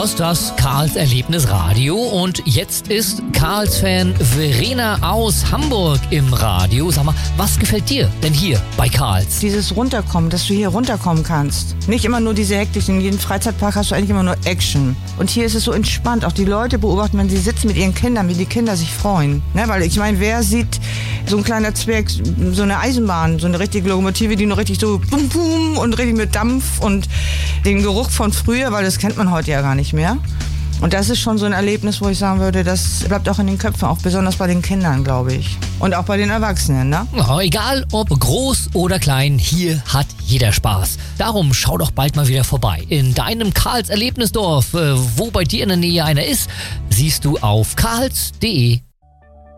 hörst das Karls Erlebnisradio und jetzt ist Karls-Fan Verena aus Hamburg im Radio. Sag mal, was gefällt dir denn hier bei Karls? Dieses Runterkommen, dass du hier runterkommen kannst. Nicht immer nur diese Hektik. In jedem Freizeitpark hast du eigentlich immer nur Action. Und hier ist es so entspannt. Auch die Leute beobachten, wenn sie sitzen mit ihren Kindern, wie die Kinder sich freuen. Ne? Weil ich meine, wer sieht so ein kleiner Zwerg, so eine Eisenbahn, so eine richtige Lokomotive, die noch richtig so bum bum und richtig mit Dampf und den Geruch von früher, weil das kennt man heute ja gar nicht mehr. Und das ist schon so ein Erlebnis, wo ich sagen würde, das bleibt auch in den Köpfen, auch besonders bei den Kindern, glaube ich. Und auch bei den Erwachsenen, ne? Ja, egal ob groß oder klein, hier hat jeder Spaß. Darum schau doch bald mal wieder vorbei. In deinem Karls Erlebnisdorf, wo bei dir in der Nähe einer ist, siehst du auf karls.de.